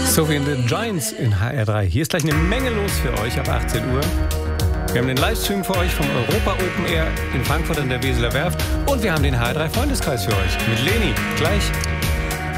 Sophie and the Giants in HR3. Hier ist gleich eine Menge los für euch ab 18 Uhr. Wir haben den Livestream für euch vom Europa Open Air in Frankfurt an der Weseler Werft. Und wir haben den HR3 Freundeskreis für euch mit Leni. Gleich